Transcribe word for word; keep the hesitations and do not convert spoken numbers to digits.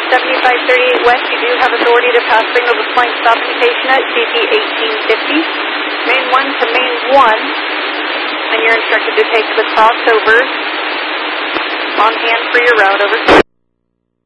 seventy-five thirty-eight West, you do have authority to pass signal to flank stop indication at C P eighteen fifty. Main one to main one, and you're instructed to take the crossover on hand for your route, over.